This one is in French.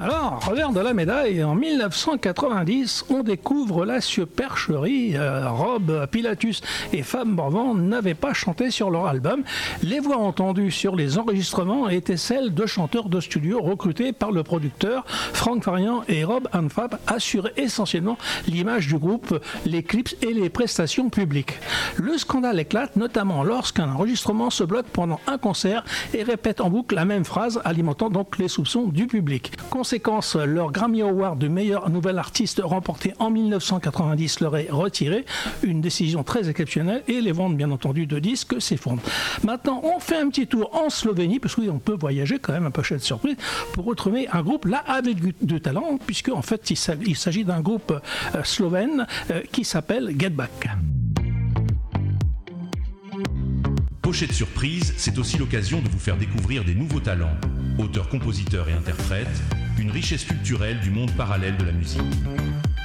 Alors, revers de la médaille, en 1990, on découvre la supercherie. Rob Pilatus et Fab Morvan n'avaient pas chanté sur leur album. Les voix entendues sur les enregistrements étaient celles de chanteurs de studio recrutés par le producteur Frank Farian et Rob and Fab, assuraient essentiellement l'image du groupe, les clips et les prestations publiques. Le scandale éclate notamment lorsqu'un enregistrement se bloque pendant un concert et répète en boucle la même phrase, alimentant donc les soupçons du public. Conséquence, leur Grammy Award de meilleur nouvel artiste remporté en 1990 leur est retiré, une décision très exceptionnelle, et les ventes bien entendu de disques s'effondrent. Maintenant, on fait un petit tour en Slovénie, parce que oui, on peut voyager quand même, un peu chez de surprise, pour retrouver un groupe là avec du talent, puisque en fait il s'agit d'un groupe slovène qui s'appelle Get Back. Pochette Surprise, c'est aussi l'occasion de vous faire découvrir des nouveaux talents, auteurs, compositeurs et interprètes, une richesse culturelle du monde parallèle de la musique.